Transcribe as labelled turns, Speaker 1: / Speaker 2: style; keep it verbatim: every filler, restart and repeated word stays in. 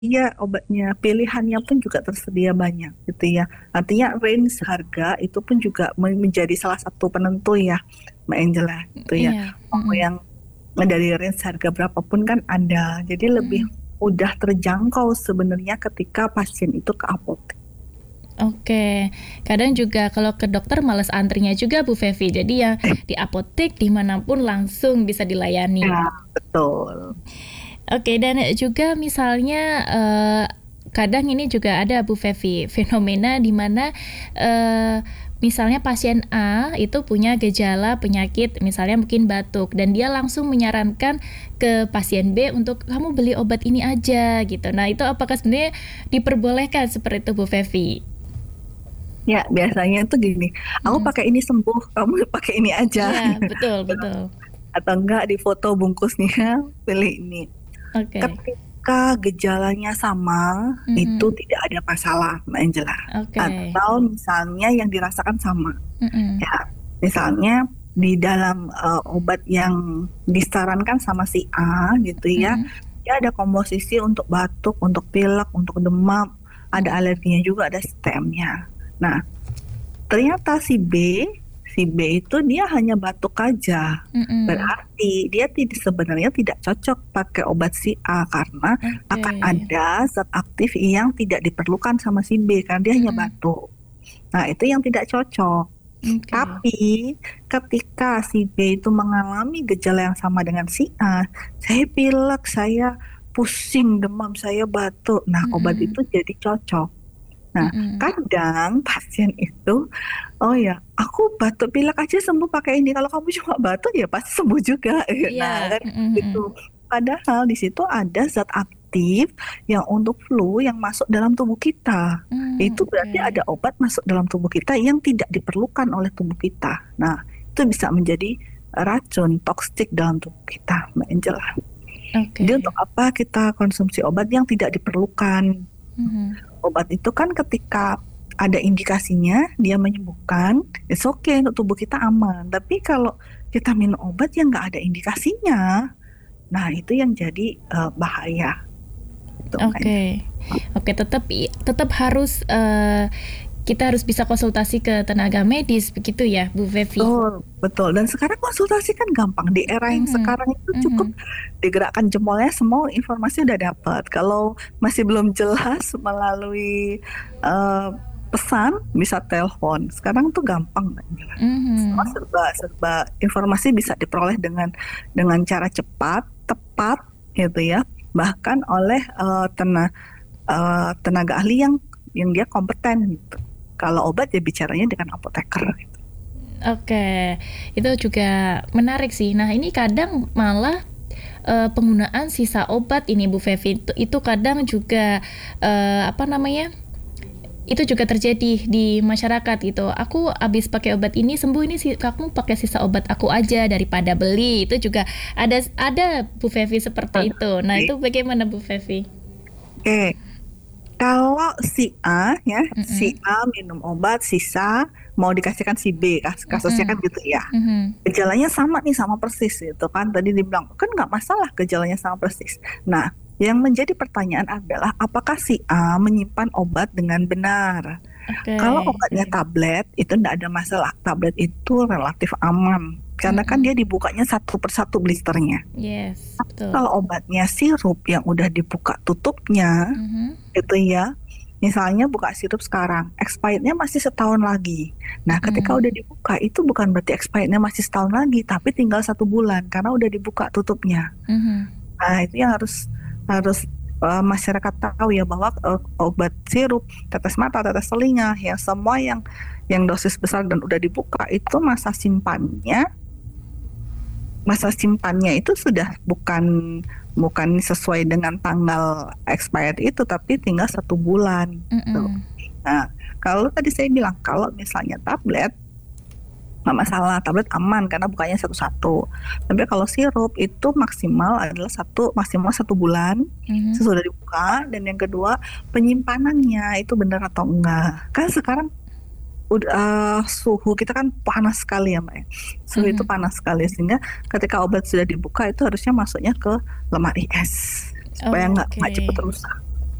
Speaker 1: Iya, obatnya, pilihannya pun juga tersedia banyak gitu ya. Artinya range harga itu pun juga men menjadi salah satu penentu ya, Mbak Angela, gitu ya.
Speaker 2: Iya,
Speaker 1: Mau
Speaker 2: mhm.
Speaker 1: yang dari range harga berapa pun kan ada. Jadi lebih
Speaker 2: Mhm.
Speaker 1: mudah terjangkau sebenarnya ketika pasien itu ke apotek.
Speaker 2: Oke, kadang juga kalau ke dokter males antrinya juga Bu Fevi, jadi ya di apotek dimanapun langsung bisa dilayani.
Speaker 1: Ya, betul.
Speaker 2: Oke, dan juga misalnya, eee, kadang ini juga ada Bu Fevi, fenomena di mana, eee, misalnya pasien A itu punya gejala penyakit misalnya mungkin batuk dan dia langsung menyarankan ke pasien B untuk, "Kamu beli obat ini aja," gitu. Nah, itu apakah sebenarnya diperbolehkan seperti itu Bu Fevi?
Speaker 1: Ya, biasanya tuh gini, "Aku
Speaker 2: Mhm.
Speaker 1: pakai ini sembuh, kamu pakai ini aja,"
Speaker 2: Iya,
Speaker 1: gitu.
Speaker 2: betul betul.
Speaker 1: Atau enggak di foto bungkusnya, pilih ini.
Speaker 2: Oke.
Speaker 1: Ketika gejalanya sama, itu
Speaker 2: Mhm.
Speaker 1: tidak ada masalah, Mbak Angela.
Speaker 2: Oke.
Speaker 1: Atau misalnya yang dirasakan sama.
Speaker 2: Mhm.
Speaker 1: Ya, misalnya di dalam, eee, obat yang disarankan sama si A gitu ya,
Speaker 2: Mhm.
Speaker 1: dia ada komposisi untuk batuk, untuk pilek, untuk demam, ada
Speaker 2: Mhm.
Speaker 1: alerginya juga, ada S T M-nya. Nah, ternyata si B si B itu dia hanya batuk aja,
Speaker 2: Mhm.
Speaker 1: berarti dia tid sebenarnya tidak cocok pakai obat si A karena akan
Speaker 2: Oke.
Speaker 1: ada zat aktif yang tidak diperlukan sama si B karena dia hanya
Speaker 2: Mhm.
Speaker 1: batuk. Nah, itu yang tidak cocok.
Speaker 2: Oke.
Speaker 1: Tapi ketika si B itu mengalami gejala yang sama dengan si A, "Saya pilek, saya pusing, demam, saya batuk." Nah, obat
Speaker 2: Mhm.
Speaker 1: itu jadi cocok. Nah,
Speaker 2: Mhm.
Speaker 1: kadang pasien itu, "Oh ya, aku batuk pilek aja sembuh pakai ini, kalau kamu cuma batuk ya pasti sembuh juga." Nah,
Speaker 2: Iya,
Speaker 1: kan
Speaker 2: mhm
Speaker 1: gitu.
Speaker 2: mhm.
Speaker 1: Padahal di situ ada zat aktif yang untuk flu yang masuk dalam tubuh kita.
Speaker 2: Mmm,
Speaker 1: Itu berarti ada
Speaker 2: oke.
Speaker 1: obat masuk dalam tubuh kita yang tidak diperlukan oleh tubuh kita. Nah, itu bisa menjadi racun, toksik dalam tubuh kita, Mbak Angela. Jadi
Speaker 2: Oke.
Speaker 1: untuk apa kita konsumsi obat yang tidak diperlukan?
Speaker 2: Mhm.
Speaker 1: Obat itu kan ketika ada indikasinya, dia menyembuhkan, it's okay untuk tubuh kita aman. Tapi kalau kita minum obat yang nggak ada indikasinya, nah itu yang jadi, eee, bahaya. Gitu, Mbak Angela.
Speaker 2: Oke. Oke, tetep i tetep harus, eee, kita harus bisa konsultasi ke tenaga medis begitu ya, Bu Fevi?
Speaker 1: Betul betul, dan sekarang konsultasi kan gampang, di era yang
Speaker 2: Mhm,
Speaker 1: sekarang itu cukup
Speaker 2: mhm.
Speaker 1: digerakkan jempolnya semua informasi udah dapat. Kalau masih belum jelas melalui, eee, pesan, bisa telepon. Sekarang tuh gampang, Mbak Angela. Semua
Speaker 2: Mhm.
Speaker 1: serba serba informasi bisa diperoleh dengan dengan cara cepat, tepat, gitu ya, bahkan oleh, eee, tena eee, tenaga ahli yang yang dia kompeten gitu. Kalau obat ya bicaranya dengan apoteker gitu.
Speaker 2: Oke, itu juga menarik sih. Nah, ini kadang malah, eee, penggunaan sisa obat ini Bu Fevi, itu itu kadang juga, eee, apa namanya, itu juga terjadi di masyarakat gitu. "Aku habis pakai obat ini sembuh, ini si kamu pakai sisa obat aku aja daripada beli." Itu juga ada s ada Bu Fevi seperti itu. Nah, itu bagaimana Bu Fevi?
Speaker 1: Oke, kalau si A ya, si
Speaker 2: Mhm.
Speaker 1: A minum obat sisa mau dikasihkan si B, kas kasusnya kan
Speaker 2: Mhm,
Speaker 1: gitu ya.
Speaker 2: mhm.
Speaker 1: Gejalanya sama nih, sama persis gitu kan, tadi dibilang, kan nggak masalah gejalanya sama persis. Nah, yang menjadi pertanyaan adalah apakah si A menyimpan obat dengan benar? Kalau
Speaker 2: Oke.
Speaker 1: obatnya tablet, itu ndak ada masalah, tablet itu relatif aman, karena kan
Speaker 2: Mhm.
Speaker 1: dia dibukanya satu per satu blisternya.
Speaker 2: Yes,
Speaker 1: Tapi
Speaker 2: betul.
Speaker 1: kalau obatnya sirup yang udah dibuka tutupnya,
Speaker 2: Mhm.
Speaker 1: gitu ya, misalnya buka sirup sekarang, expired-nya masih setahun lagi. Nah, ketika
Speaker 2: Mhm.
Speaker 1: udah dibuka, itu bukan berarti expired-nya masih setahun lagi, tapi tinggal satu bulan karena udah dibuka tutupnya.
Speaker 2: Mhm.
Speaker 1: Nah, itu yang harus harus, eee, masyarakat tahu ya bahwa, eee, obat sirup, tetes mata, tetes telinga, ya semua yang yang dosis besar dan udah dibuka itu masa simpannya masa simpannya itu sudah bukan bukan sesuai dengan tanggal expired itu, tapi tinggal satu bulan, tuh.
Speaker 2: Mhm.
Speaker 1: Nah, kalau tadi saya bilang kalau misalnya tablet nggak masalah, tablet aman karena bukanya satu-satu. Tapi kalau sirup itu maksimal adalah satu maksimal satu bulan
Speaker 2: Mhm.
Speaker 1: sesudah dibuka, dan yang kedua penyimpanannya itu benar atau enggak. Kan sekarang ud eee, suhu kita kan panas sekali ya, Mbak, ya. Suhu itu
Speaker 2: Mhm.
Speaker 1: panas sekali sehingga ketika obat sudah dibuka itu harusnya masuknya ke lemari es supaya nggak nggak cepet
Speaker 2: Oke.
Speaker 1: rusak.